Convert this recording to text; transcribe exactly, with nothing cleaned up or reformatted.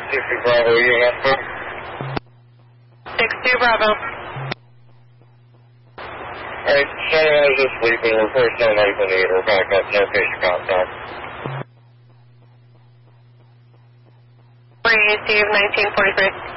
six two Bravo, you answer? six two Bravo. Alright, sorry, I was just sleeping. Report no medical need. We're back up. No patient contact. Receive nineteen forty-three.